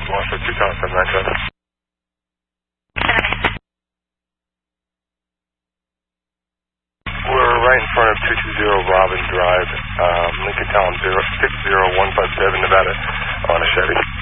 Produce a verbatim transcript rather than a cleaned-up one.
one for two Tower seven nine seven. We're right in front of two two zero Robin Drive, um, Lincoln Town six zero one five seven, Nevada, on a Chevy.